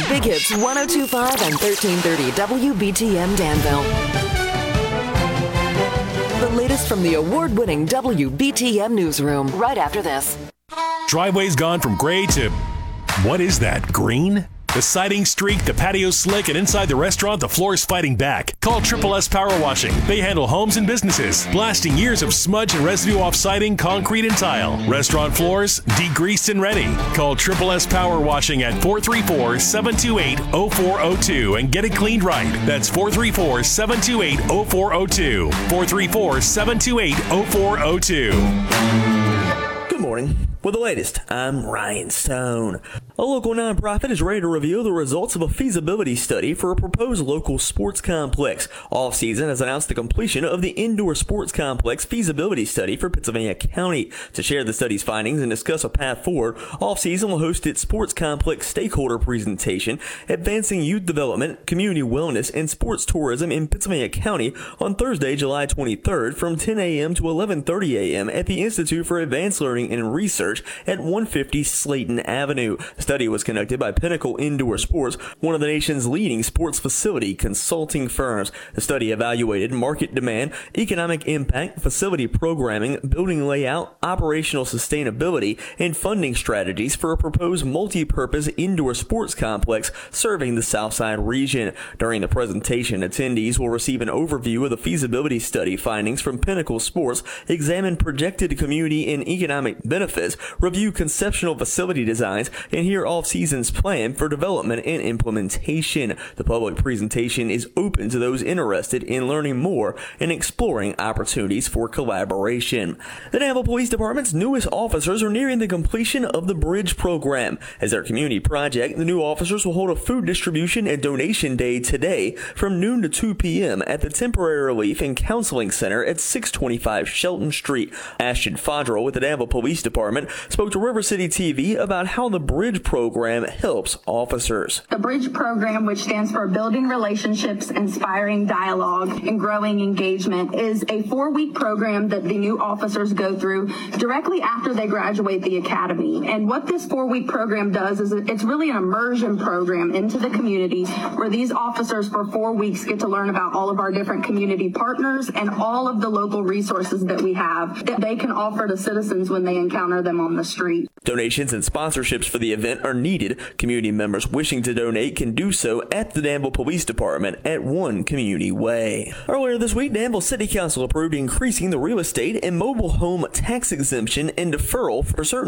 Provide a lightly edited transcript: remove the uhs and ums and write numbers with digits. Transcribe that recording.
Big Hits 102.5 and 1330 WBTM Danville. The latest from the award-winning WBTM newsroom right after this. Driveway's gone from gray to, what is that, green? The siding streaked, the patio slick, and inside the restaurant, the floor's fighting back. Call Triple S Power Washing. They handle homes and businesses, blasting years of smudge and residue off siding, concrete, and tile. Restaurant floors, degreased and ready. Call Triple S Power Washing at 434-728-0402 and get it cleaned right. That's 434-728-0402. 434-728-0402. Good morning. With the latest, I'm Ryan Stone. A local nonprofit is ready to reveal the results of a feasibility study for a proposed local sports complex. Off-season has announced the completion of the indoor sports complex feasibility study for Pittsylvania County. To share the study's findings and discuss a path forward, Off-season will host its sports complex stakeholder presentation, Advancing Youth Development, Community Wellness, and Sports Tourism in Pittsylvania County on Thursday, July 23rd from 10 a.m. to 11:30 a.m. at the Institute for Advanced Learning and Research at 150 Slayton Avenue. The study was conducted by Pinnacle Indoor Sports, one of the nation's leading sports facility consulting firms. The study evaluated market demand, economic impact, facility programming, building layout, operational sustainability, and funding strategies for a proposed multi-purpose indoor sports complex serving the Southside region. During the presentation, attendees will receive an overview of the feasibility study findings from Pinnacle Sports, examine projected community and economic benefits, review conceptual facility designs, and hear Off-season's plan for development and implementation. The public presentation is open to those interested in learning more and exploring opportunities for collaboration. The Danville Police Department's newest officers are nearing the completion of the Bridge program. As their community project, the new officers will hold a food distribution and donation day today from noon to 2 p.m. at the Temporary Relief and Counseling Center at 625 Shelton Street. Ashton Fodrell with the Danville Police Department spoke to River City TV about how the Bridge program helps officers. The Bridge program, which stands for Building Relationships, Inspiring Dialogue, and Growing Engagement, is a 4-week program that the new officers go through directly after they graduate the academy. And what this 4-week program does is it's really an immersion program into the community where these officers for 4 weeks get to learn about all of our different community partners and all of the local resources that we have that they can offer to citizens when they encounter them on the street. Donations and sponsorships for the event are needed. Community members wishing to donate can do so at the Danville Police Department at One Community Way. Earlier this week, Danville City Council approved increasing the real estate and mobile home tax exemption and deferral for certain